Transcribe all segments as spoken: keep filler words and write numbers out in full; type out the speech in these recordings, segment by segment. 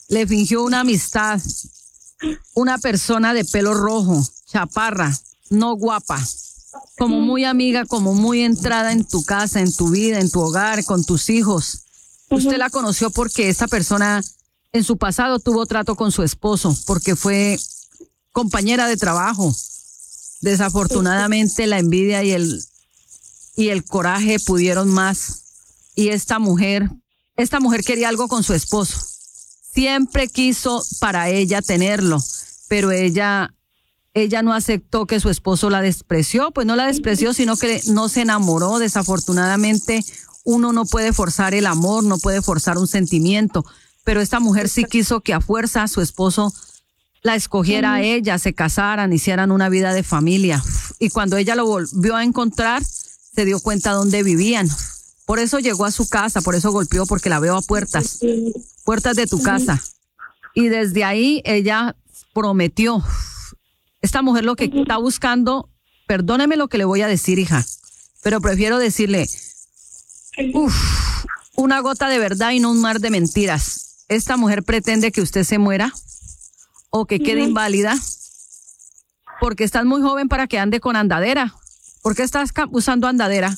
Le fingió una amistad, una persona de pelo rojo, chaparra, no guapa, como muy amiga, como muy entrada en tu casa, en tu vida, en tu hogar, con tus hijos. Usted la conoció porque esta persona en su pasado tuvo trato con su esposo, porque fue compañera de trabajo. Desafortunadamente la envidia y el, y el coraje pudieron más. Y esta mujer, esta mujer quería algo con su esposo. Siempre quiso para ella tenerlo, pero ella, ella no aceptó que su esposo la despreció, pues no la despreció, sino que no se enamoró. Desafortunadamente, uno no puede forzar el amor, no puede forzar un sentimiento, pero esta mujer sí quiso que a fuerza su esposo la escogiera a ella, se casaran, hicieran una vida de familia. Y cuando ella lo volvió a encontrar, se dio cuenta dónde vivían. Por eso llegó a su casa, por eso golpeó, porque la veo a puertas, puertas de tu casa. Y desde ahí ella prometió. Esta mujer lo que está buscando, perdóneme lo que le voy a decir, hija, pero prefiero decirle, uff, una gota de verdad y no un mar de mentiras. Esta mujer pretende que usted se muera o que quede inválida porque estás muy joven para que ande con andadera. ¿Por qué estás usando andadera?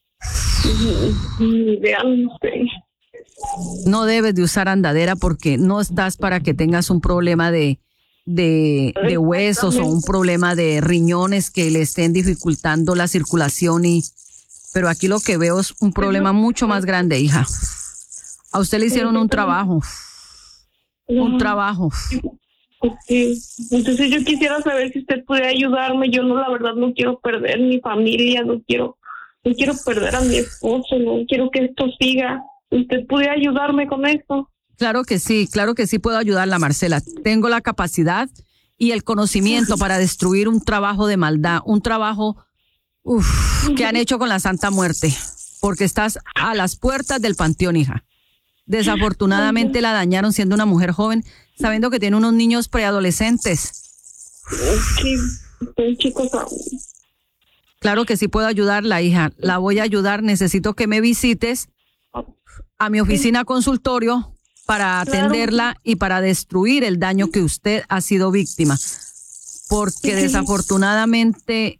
No debes de usar andadera porque no estás para que tengas un problema de, de, de huesos o un problema de riñones que le estén dificultando la circulación. Y, pero aquí lo que veo es un problema mucho más grande, hija. A usted le hicieron un trabajo. Un trabajo. Okay. Entonces yo quisiera saber si usted puede ayudarme. Yo no, la verdad, no quiero perder mi familia, no quiero, no quiero perder a mi esposo, no quiero que esto siga. ¿Usted puede ayudarme con esto? Claro que sí, claro que sí puedo ayudarla, Marcela. Tengo la capacidad y el conocimiento para destruir un trabajo de maldad, un trabajo uf, que han hecho con la Santa Muerte, porque estás a las puertas del panteón, hija. Desafortunadamente la dañaron siendo una mujer joven, sabiendo que tiene unos niños preadolescentes. Sí, estoy chicos aún. Claro que sí puedo ayudarla, hija. La voy a ayudar. Necesito que me visites a mi oficina consultorio para atenderla y para destruir el daño que usted ha sido víctima. Porque desafortunadamente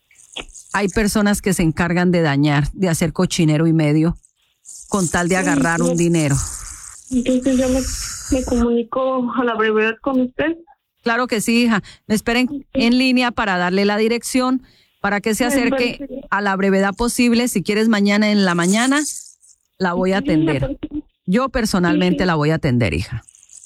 hay personas que se encargan de dañar, de hacer cochinero y medio, con tal de agarrar un dinero. Entonces yo me, me comunico a la brevedad con usted. Claro que sí, hija. Me esperen en línea para darle la dirección, para que se acerque a la brevedad posible. Si quieres mañana en la mañana, la voy a atender. Yo personalmente la voy a atender, hija.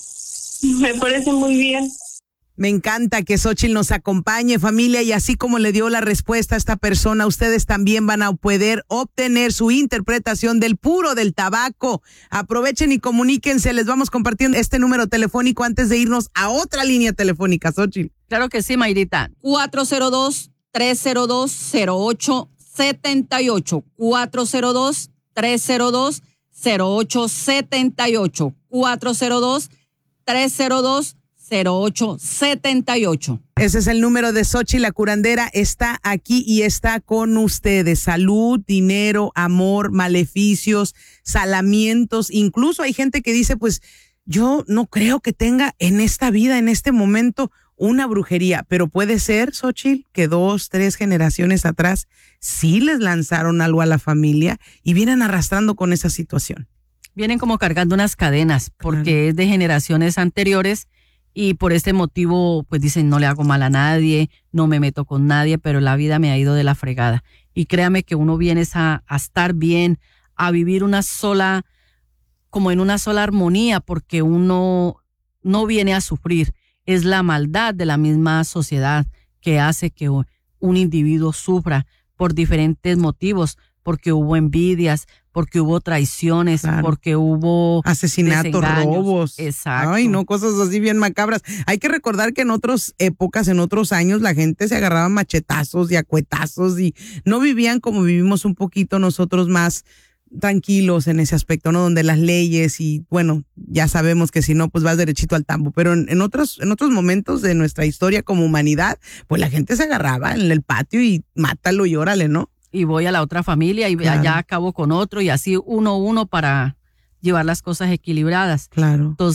Me parece muy bien. Me encanta que Xóchitl nos acompañe, familia, y así como le dio la respuesta a esta persona, ustedes también van a poder obtener su interpretación del puro del tabaco. Aprovechen y comuníquense, les vamos compartiendo este número telefónico antes de irnos a otra línea telefónica, Xóchitl. Claro que sí, Mayrita. cuatro cero dos, tres cero dos, cero ocho siete ocho. cuatro cero dos, tres cero dos, cero ocho siete ocho. cuatro cero dos, tres cero dos, cero ocho siete ocho. Ese es el número de Xóchitl, la curandera. Está aquí y está con ustedes. Salud, dinero, amor, maleficios, salamientos. Incluso hay gente que dice, pues, yo no creo que tenga en esta vida, en este momento, una brujería. Pero puede ser, Xóchitl, que dos, tres generaciones atrás sí les lanzaron algo a la familia y vienen arrastrando con esa situación. Vienen como cargando unas cadenas, porque claro, es de generaciones anteriores. Y por este motivo, pues dicen, no le hago mal a nadie, no me meto con nadie, pero la vida me ha ido de la fregada. Y créame que uno viene a, a estar bien, a vivir una sola, como en una sola armonía, porque uno no viene a sufrir. Es la maldad de la misma sociedad que hace que un individuo sufra por diferentes motivos, porque hubo envidias, porque hubo traiciones, claro, porque hubo asesinatos, robos. Exacto. Ay, no, cosas así bien macabras. Hay que recordar que en otras épocas, en otros años, la gente se agarraba machetazos y acuetazos y no vivían como vivimos un poquito nosotros, más tranquilos en ese aspecto, ¿no? Donde las leyes y, bueno, ya sabemos que si no, pues vas derechito al tambo. Pero en, en otros, en otros momentos de nuestra historia como humanidad, pues la gente se agarraba en el patio y mátalo y órale, ¿no? Y voy a la otra familia y claro, allá acabo con otro y así uno a uno para llevar las cosas equilibradas. Claro. Entonces,